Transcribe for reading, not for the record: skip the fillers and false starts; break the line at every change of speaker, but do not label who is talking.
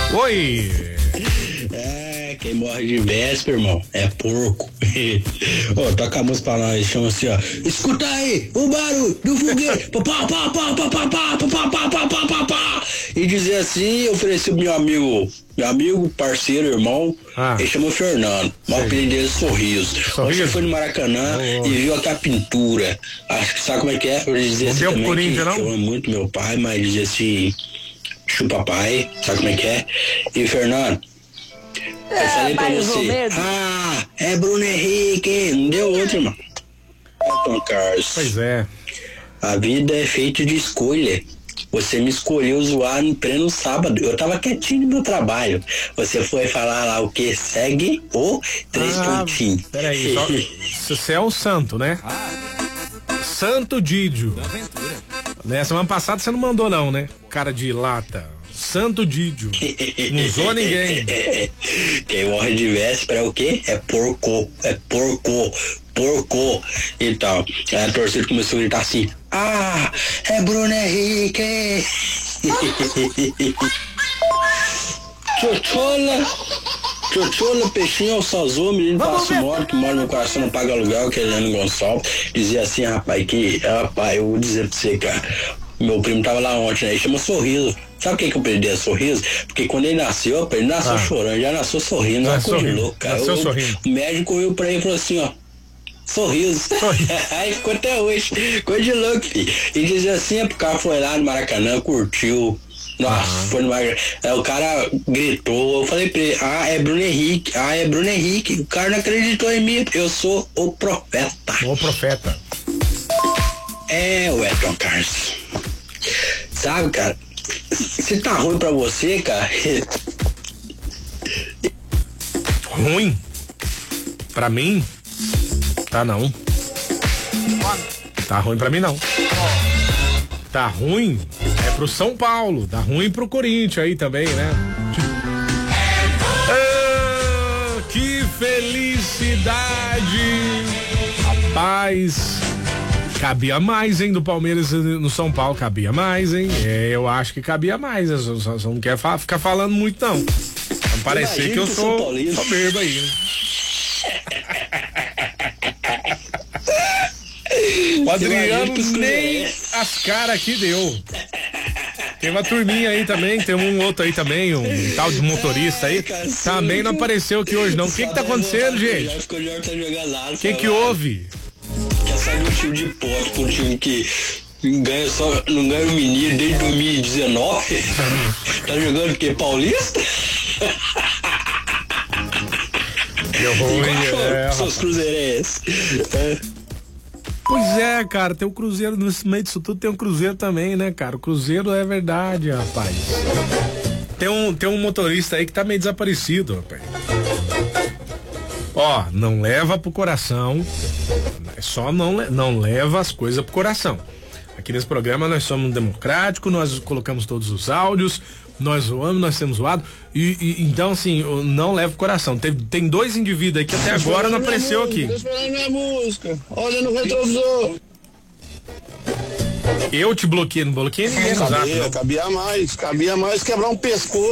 Oi!
Quem morre de véspera, irmão, é porco. Ô, toca a música pra nós, chama assim, ó. Escuta aí, o barulho do foguete. E dizer assim, eu ofereci pro meu amigo, parceiro, irmão, ele chama Fernando, mas o apelido dele é Sorriso. Hoje foi no Maracanã e viu aquela pintura. Acho que sabe como é que é? Ele dizia assim também que eu amo muito meu pai, mas dizia assim, chupa pai, sabe como é que é? E Fernando, eu falei pra você, é Bruno Henrique, não deu outro, irmão. Tom Carlos.
Pois é.
A vida é feita de escolha. Você me escolheu zoar no pleno sábado. Eu tava quietinho no meu trabalho. Você foi falar lá o que? Segue o 3 pontinhos.
Peraí, você é o santo, né? Santo Didio. Né? Semana passada você não mandou não, né? Cara de lata. Santo Didio. Não usou ninguém.
Quem morre de véspera é o quê? É porco. É porco. Porco. E tal. Aí a torcida começou a gritar assim: é Bruno Henrique. Tchotchola, peixinho, alçazou, menino passo morto, que mora no coração, não paga aluguel, que é Leandro Gonçalves. Dizia assim, rapaz, eu vou dizer pra você, cara. Meu primo tava lá ontem, né? Ele chama Sorriso. Sabe por que eu perdi a Sorriso? Porque quando ele nasceu, ele nasceu chorando, já nasceu sorrindo, uma coisa de louco, cara. O médico veio pra ele e falou assim, ó, Sorriso. Aí ficou até hoje, coisa de louco, filho. E dizia assim, o cara foi lá no Maracanã, curtiu. Nossa, foi no Maracanã. Aí o cara gritou, eu falei pra ele, é Bruno Henrique, é Bruno Henrique. O cara não acreditou em mim, eu sou o profeta.
O profeta.
É, o Tom Carlos. Sabe, cara, se tá ruim pra você, cara.
Ruim? Pra mim? Tá não. Tá ruim pra mim não. Tá ruim é pro São Paulo. Tá ruim pro Corinthians aí também, né? Que felicidade! Rapaz, cabia mais, hein, do Palmeiras no São Paulo. Cabia mais, hein? Eu acho que cabia mais. Eu só não quero ficar falando muito, não. Vai parecer que eu sou soberbo aí, né? O Adriano nem as caras aqui deu. Tem uma turminha aí também, tem um outro aí também, um tal de motorista aí. Também não apareceu aqui hoje, não. O que tá acontecendo, gente? O que houve?
Quer sair do time de pote pro time que não ganha o menino desde 2019? Tá jogando o quê? Paulista?
Eu vou
seus cruzeirenses.
Pois é, cara, tem o Cruzeiro, nesse meio disso tudo tem um Cruzeiro também, né, cara? O Cruzeiro é verdade, rapaz. Tem um motorista aí que tá meio desaparecido, rapaz. Ó, não leva pro coração, só não leva as coisas pro coração. Aqui nesse programa nós somos democráticos, nós colocamos todos os áudios, nós zoamos, nós temos zoado, e então assim, não leva pro coração. Tem dois indivíduos aí que até agora não apareceu aqui.
Deixa eu falar minha música, olha no retrovisor.
Eu te bloqueei, não bloqueei ninguém no zap, não.
Cabia mais quebrar um pescoço.